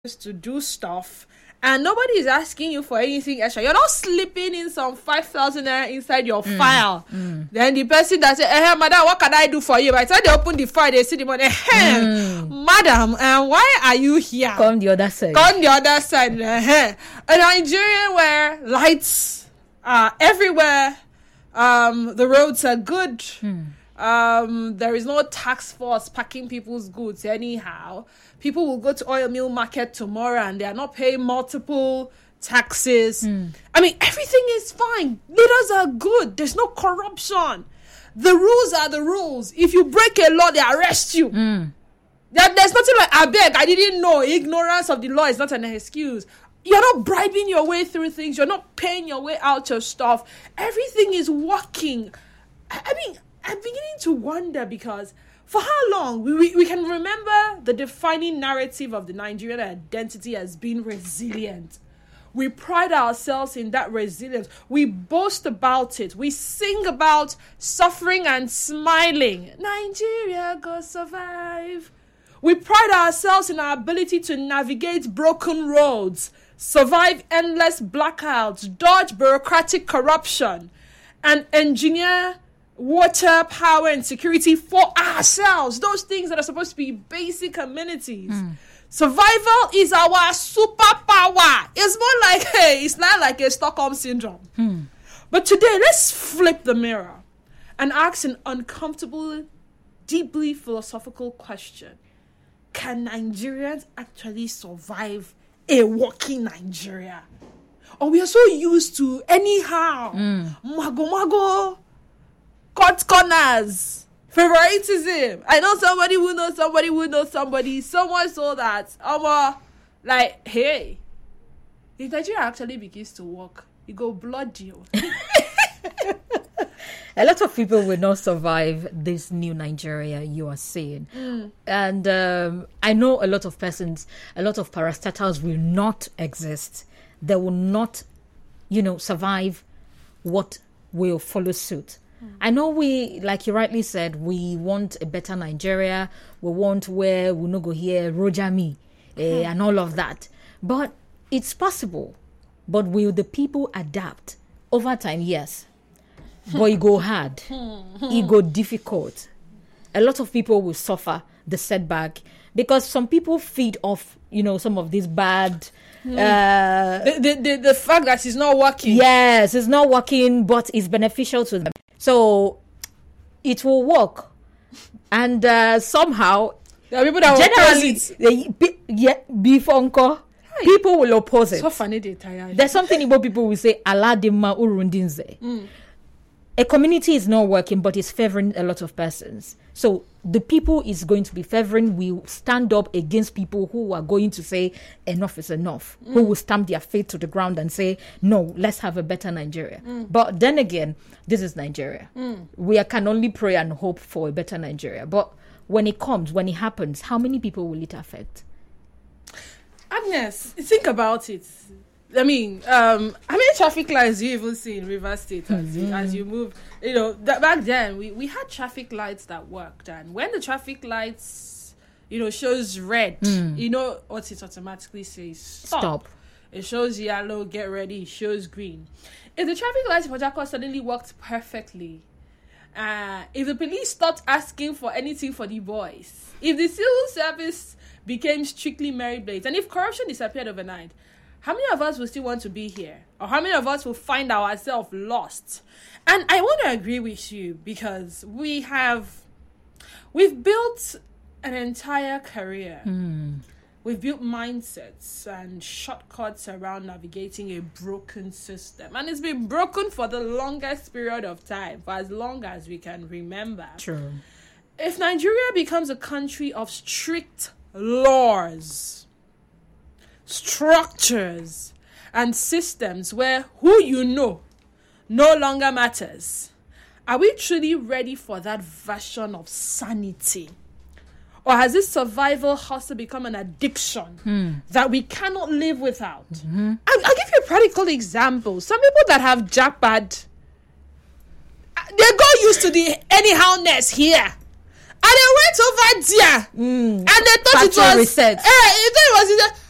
to do stuff and nobody is asking you for anything extra. You're not slipping in some 5,000 naira inside your file. Then the person that said, madam, what can I do for you? By the time they open the file, they see the money. Madam, why are you here? Come the other side. A Nigeria where lights are everywhere, the roads are good. There is no task force packing people's goods anyhow. People will go to oil mill market tomorrow and they are not paying multiple taxes. I mean, everything is fine. Leaders are good. There's no corruption. The rules are the rules. If you break a law, they arrest you. There's nothing like, I beg, I didn't know. Ignorance of the law is not an excuse. You're not bribing your way through things. You're not paying your way out of stuff. Everything is working. I mean, I'm beginning to wonder because for how long we can remember the defining narrative of the Nigerian identity as being resilient. We pride ourselves in that resilience. We boast about it. We sing about suffering and smiling. Nigeria go survive. We pride ourselves in our ability to navigate broken roads, survive endless blackouts, dodge bureaucratic corruption, and engineer water, power, and security for ourselves. Those things that are supposed to be basic amenities. Survival is our superpower. It's more like, it's not like a Stockholm syndrome. But today, let's flip the mirror and ask an uncomfortable, deeply philosophical question. Can Nigerians actually survive a working Nigeria? Or we are so used to anyhow, mago, cut corners, favoritism. I know somebody who knows somebody who knows somebody, so much so that like, hey, if Nigeria actually begins to work, you go blood you. A lot of people will not survive this new Nigeria you are seeing. And I know a lot of persons, a lot of parastatals will not exist. They will not, survive what will follow suit. I know we, like you rightly said, we want a better Nigeria. We want where we no go here, Rojami, and all of that. But it's possible. But will the people adapt? Over time, yes. But it go hard. It go difficult. A lot of people will suffer the setback because some people feed off, some of these bad... The fact that it's not working. Yes, it's not working, but it's beneficial to them. So it will work, and somehow there are people that generally, people will oppose it. So funny they tired. There's something about people will say Allah dema urundinze. A community is not working, but it's favoring a lot of persons. So the people is going to be favoring will stand up against people who are going to say enough is enough, who will stamp their feet to the ground and say, no, let's have a better Nigeria. But then again, this is Nigeria. We can only pray and hope for a better Nigeria. But when it happens, how many people will it affect? Agnes, think about it. I mean, how many traffic lights do you even see in Rivers State as you move? Back then, we had traffic lights that worked. And when the traffic lights, shows red, what it automatically says? Stop. It shows yellow, get ready. It shows green. If the traffic lights in Port Harcourt suddenly worked perfectly, if the police stopped asking for anything for the boys, if the civil service became strictly merit-based, and if corruption disappeared overnight, how many of us will still want to be here? Or how many of us will find ourselves lost? And I want to agree with you because we've built an entire career. We've built mindsets and shortcuts around navigating a broken system. And it's been broken for the longest period of time, for as long as we can remember. True. If Nigeria becomes a country of strict laws, structures, and systems where who no longer matters, are we truly ready for that version of sanity? Or has this survival hustle become an addiction that we cannot live without? I'll give you a practical example. Some people that have jackpot, they got used to the anyhowness here. And they went over there, and they thought it was reset. They thought it was